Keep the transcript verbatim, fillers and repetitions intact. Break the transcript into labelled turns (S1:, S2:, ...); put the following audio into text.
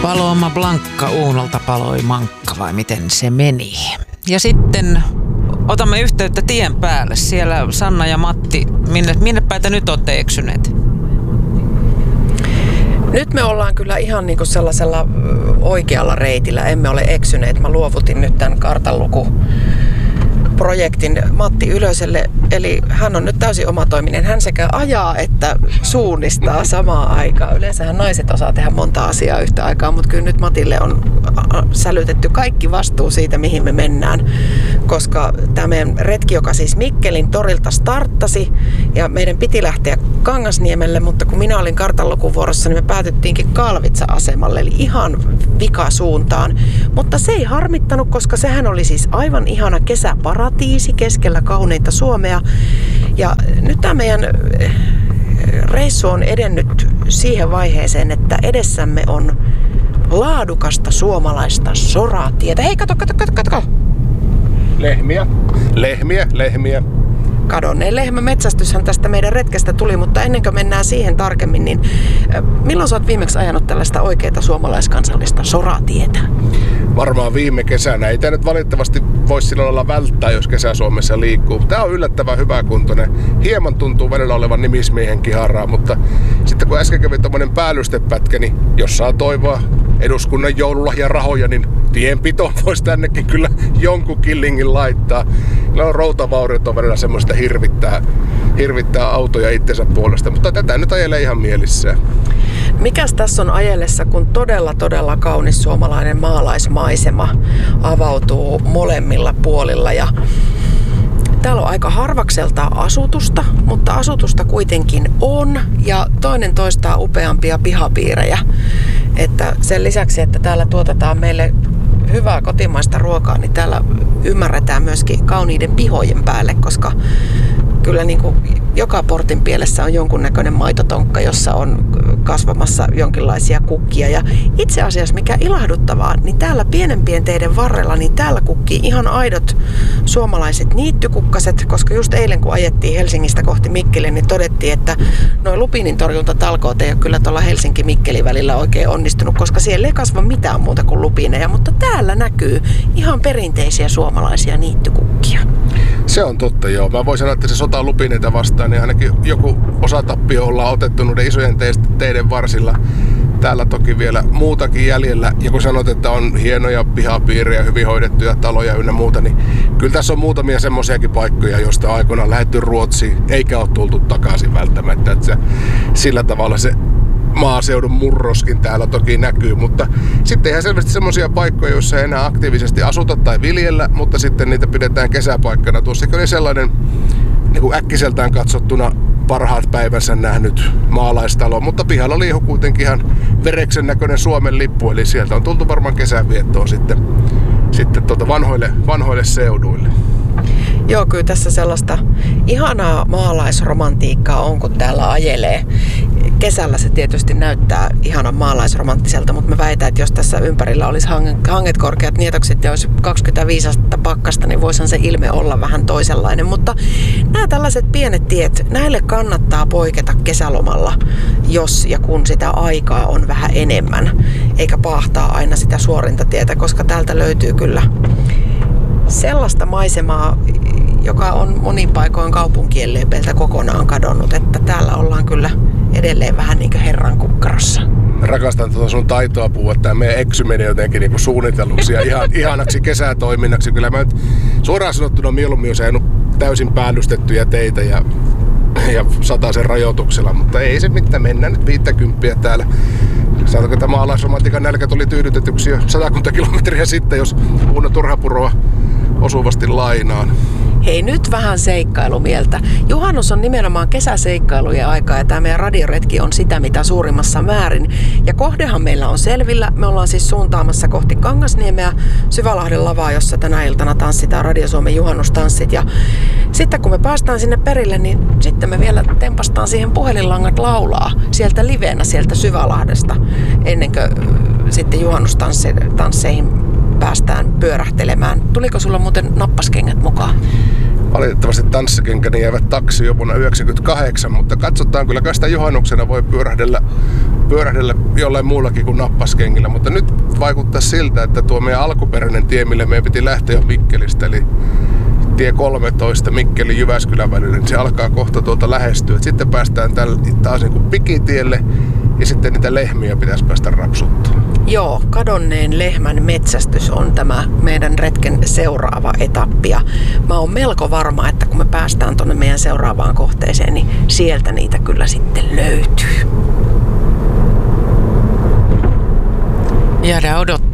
S1: Paloma Blankka Uunolta paloi mankka, vai miten se meni? Ja sitten otamme yhteyttä tien päälle. Siellä Sanna ja Matti, minne, minne päin te nyt olette eksyneet?
S2: Nyt me ollaan kyllä ihan niin kuin sellaisella oikealla reitillä. Emme ole eksyneet. Mä luovutin nyt tämän kartanlukuprojektin Matti Ylöselle. Eli hän on nyt täysin omatoiminen. Hän sekä ajaa että suunnistaa samaan aikaan. Yleensähän naiset osaa tehdä monta asiaa yhtä aikaa, mutta kyllä nyt Matille on sälytetty kaikki vastuu siitä, mihin me mennään. Koska tämä meidän retki, joka siis Mikkelin torilta starttasi ja meidän piti lähteä Kangasniemelle, mutta kun minä olin kartanlukuvuorossa, niin me päätyttiinkin Kalvitsa-asemalle, eli ihan vikasuuntaan. Mutta se ei harmittanut, koska sehän oli siis aivan ihana kesäparatiisi keskellä kauneinta Suomea. Ja nyt tämä meidän reissu on edennyt siihen vaiheeseen, että edessämme on laadukasta suomalaista soratietä. Hei, kato, kato, kato, kato.
S3: Lehmiä, lehmiä, lehmiä.
S2: Kadonneen lehmämetsästyshän tästä meidän retkestä tuli, mutta ennen kuin mennään siihen tarkemmin, niin milloin sä oot viimeksi ajanut tällaista oikeaa suomalaiskansallista soratietä?
S3: Varmaan viime kesänä. Ei tämä nyt valitettavasti voisi sillä lailla välttää, jos Kesä-Suomessa liikkuu. Tämä on yllättävän hyväkuntoinen. Hieman tuntuu välillä olevan nimismiehen kiharaa, mutta sitten kun äsken kävi tommonen päällystepätkä, niin jos saa toivoa eduskunnan joululahjarahoja, niin tienpito voisi tännekin kyllä jonkun killingin laittaa. No routavauriot on välillä semmoista hirvittää, hirvittää autoja itsensä puolesta, mutta tätä nyt ajelee ihan mielissään.
S2: Mikäs tässä on ajellessa, kun todella todella kaunis suomalainen maalaismaisema avautuu molemmilla puolilla ja täällä on aika harvakseltaan asutusta, mutta asutusta kuitenkin on ja toinen toistaa upeampia pihapiirejä. Että sen lisäksi, että täällä tuotetaan meille hyvää kotimaista ruokaa, niin täällä ymmärretään myöskin kauniiden pihojen päälle, koska kyllä niin kuin joka portin pielessä on jonkunnäköinen maitotonkka, jossa on kasvamassa jonkinlaisia kukkia. Ja itse asiassa mikä ilahduttavaa, niin täällä pienempien teiden varrella, niin täällä kukkii ihan aidot suomalaiset niittykukkaset, koska just eilen kun ajettiin Helsingistä kohti Mikkeliä, niin todettiin, että nuo lupinin torjuntatalkoot ei ole kyllä tuolla Helsinki-Mikkeli välillä oikein onnistunut, koska siellä ei kasva mitään muuta kuin lupineja, mutta täällä näkyy ihan perinteisiä suomalaisia niittykukkia.
S3: Se on totta, joo. Mä voin sanoa, että se sota lupineita vastaan, niin ainakin joku osatappio ollaan otettu noiden isojen teiden varsilla. Täällä toki vielä muutakin jäljellä. Ja kun sanot, että on hienoja pihapiirejä, hyvin hoidettuja taloja ynnä muuta, niin kyllä tässä on muutamia semmoisiakin paikkoja, joista aikoinaan lähdetty Ruotsiin, eikä ole tultu takaisin välttämättä. Että se, sillä tavalla se maaseudun murroskin täällä toki näkyy, mutta sitten ihan selvästi semmoisia paikkoja, joissa ei enää aktiivisesti asuta tai viljellä, mutta sitten niitä pidetään kesäpaikkana. Tuossakin oli sellainen niin kuin äkkiseltään katsottuna parhaat päivänsä nähnyt maalaistalo, mutta pihalla liihu kuitenkin ihan vereksen näköinen Suomen lippu, eli sieltä on tultu varmaan kesänviettoon sitten, sitten tuota vanhoille, vanhoille seuduille.
S2: Joo, kyllä tässä sellaista ihanaa maalaisromantiikkaa on, kun täällä ajelee. Kesällä se tietysti näyttää ihanan maalaisromanttiselta, mutta mä väitän, että jos tässä ympärillä olisi hanget korkeat nietokset ja olisi kaksikymmentäviisi astetta pakkasta, niin voisihan se ilme olla vähän toisenlainen. Mutta nämä tällaiset pienet tiet, näille kannattaa poiketa kesälomalla, jos ja kun sitä aikaa on vähän enemmän, eikä paahtaa aina sitä suorinta tietä, koska täältä löytyy kyllä sellaista maisemaa, joka on monin paikoin kaupunkien lepeiltä kokonaan kadonnut, että täällä ollaan kyllä edelleen vähän niin kuin herran kukkarossa.
S3: Rakastan tuota sun taitoa puhua, että tämä meidän eksy menee jotenkin niin kuin suunnitelluksi ja ihan, ihanaksi kesätoiminnaksi. Kyllä mä nyt suoraan sanottuna mieluummin olisi ajanut täysin päällystettyjä teitä ja, ja sataisen rajoituksella, mutta ei se mitään, mennään nyt viittäkymppiä täällä. Saatako tämä maalaisromantiikan nälkä tuli tyydytetyksi jo satakunta kilometriä sitten, jos Uno Turhapuroa osuvasti lainaan.
S2: Hei, nyt vähän seikkailumieltä. Juhannus on nimenomaan kesäseikkailujen aikaa ja tämä meidän radioretki on sitä mitä suurimmassa määrin. Ja kohdehan meillä on selvillä. Me ollaan siis suuntaamassa kohti Kangasniemeä Syvälahden lavaa, jossa tänä iltana tanssitaan Radio Suomen juhannustanssit. Ja sitten kun me päästään sinne perille, niin sitten me vielä tempastaan siihen puhelinlangat laulaa sieltä liveenä sieltä Syvälahdesta ennen kuin sitten juhannustansseihin päästään pyörähtelemään. Tuliko sulla muuten nappaskengät mukaan?
S3: Valitettavasti tanssikenkäni jäivät taksi jo vuonna yhdeksänkymmentäkahdeksan, mutta katsotaan, kyllä sitä juhannuksena voi pyörähdellä, pyörähdellä jollain muullakin kuin nappaskengillä. Mutta nyt vaikuttaa siltä, että tuo meidän alkuperäinen tie, mille meidän piti lähteä Mikkelistä, eli tie kolmetoista Mikkeli-Jyväskylän välillä, niin se alkaa kohta tuolta lähestyä. Sitten päästään tällä taas niin kuin pikitielle ja sitten niitä lehmiä pitäisi päästä rapsuttaa.
S2: Joo, kadonneen lehmän metsästys on tämä meidän retken seuraava etappi. Ja mä oon melko varma, että kun me päästään tuonne meidän seuraavaan kohteeseen, niin sieltä niitä kyllä sitten löytyy.
S1: Jäädään odottaa.